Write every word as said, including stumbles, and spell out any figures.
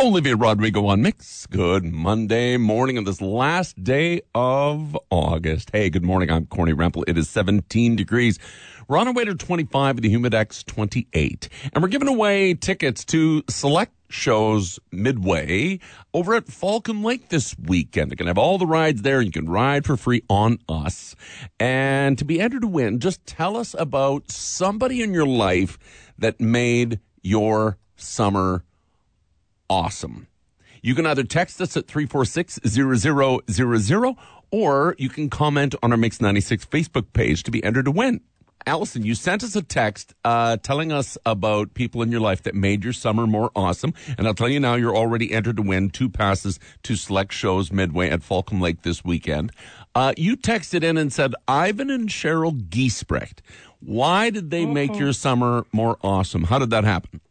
Olivia Rodrigo on Mix. Good Monday morning on this last day of August. Hey, good morning. I'm Corny Rempel. It is seventeen degrees. We're on our way to twenty-five with the Humidex twenty-eight. And we're giving away tickets to select shows midway over at Falcon Lake this weekend. They're going to have all the rides there. You can ride for free on us. And to be entered to win, just tell us about somebody in your life that made your summer awesome. You can either text us at three four six, zero zero zero zero or you can comment on our Mix ninety-six Facebook page to be entered to win. Allison, you sent us a text uh, telling us about people in your life that made your summer more awesome. And I'll tell you now, you're already entered to win two passes to select shows midway at Falcon Lake this weekend. Uh, you texted in and said, Ivan and Cheryl Giesbrecht. Why did they make your summer more awesome? How did that happen?